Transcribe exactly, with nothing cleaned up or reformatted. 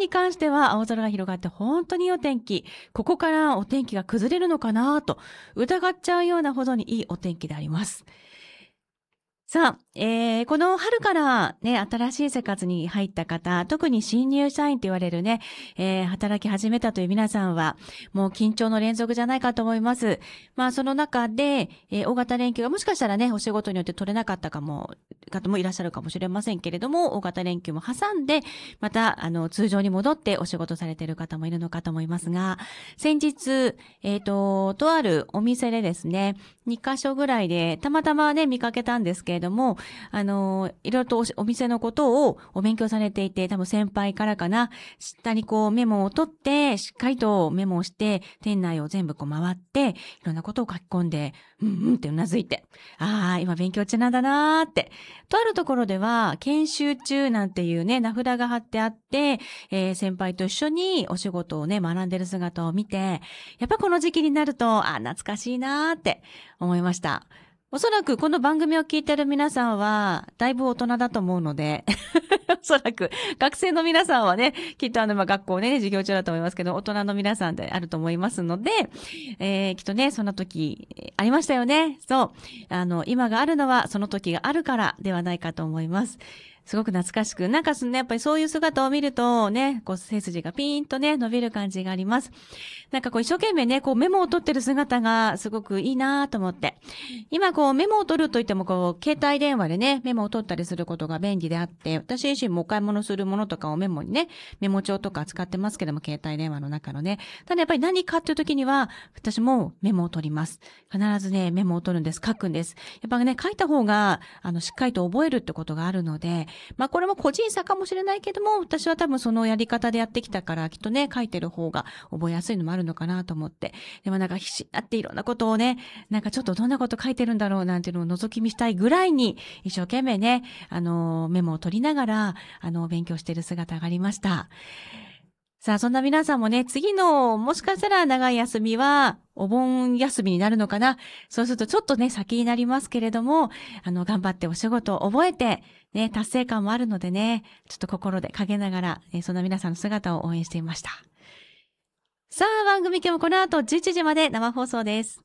に関しては青空が広がって本当にいいお天気。ここからお天気が崩れるのかなと疑っちゃうようなほどにいいお天気であります。さあ、えー、この春からね、新しい生活に入った方、特に新入社員と言われるね、えー、働き始めたという皆さんは、もう緊張の連続じゃないかと思います。まあ、その中で、えー、大型連休がもしかしたらね、お仕事によって取れなかったかも、方もいらっしゃるかもしれませんけれども、大型連休も挟んで、また、あの、通常に戻ってお仕事されている方もいるのかと思いますが、先日、えっと、とあるお店でですね、にカ所ぐらいで、たまたまね、見かけたんですけれども、あの、いろいろと お, お店のことをお勉強されていて、多分先輩からかな、下にこうメモを取って、しっかりとメモをして、店内を全部こう回って、いろんなことを書き込んで、うんうんってうなずいて、ああ、今勉強中なんだなーって。とあるところでは、研修中なんていうね、名札が貼ってあって、えー、先輩と一緒にお仕事をね、学んでる姿を見て、やっぱこの時期になると、あ、懐かしいなーって思いました。おそらくこの番組を聞いてる皆さんは、だいぶ大人だと思うので、おそらく学生の皆さんはね、きっとあの、ま、学校ね、授業中だと思いますけど、大人の皆さんであると思いますので、えー、きっとね、その時、ありましたよね。そう。あの、今があるのは、その時があるからではないかと思います。すごく懐かしく、なんかすね、やっぱりそういう姿を見るとね、こう背筋がピーンとね、伸びる感じがあります。なんかこう一生懸命ね、こうメモを取ってる姿がすごくいいなと思って。今こうメモを取るといってもこう、携帯電話でね、メモを取ったりすることが便利であって、私自身もお買い物するものとかをメモにね、メモ帳とか使ってますけども、携帯電話の中のね。ただやっぱり何かっていう時には、私もメモを取ります。必ずね、メモを取るんです。書くんです。やっぱね、書いた方が、あの、しっかりと覚えるってことがあるので、まあこれも個人差かもしれないけども、私は多分そのやり方でやってきたから、きっとね、書いてる方が覚えやすいのもあるのかなと思って。でもなんか必死になっていろんなことをね、なんかちょっとどんなこと書いてるんだろうなんていうのを覗き見したいぐらいに、一生懸命ね、あの、メモを取りながら、あの、勉強している姿がありました。さあ、そんな皆さんもね、次の、もしかしたら長い休みは、お盆休みになるのかな。そうするとちょっとね、先になりますけれども、あの、頑張ってお仕事を覚えて、ね、達成感もあるのでね、ちょっと心で陰ながら、ね、そんな皆さんの姿を応援していました。さあ、番組今日もこの後じゅういちじまで生放送です。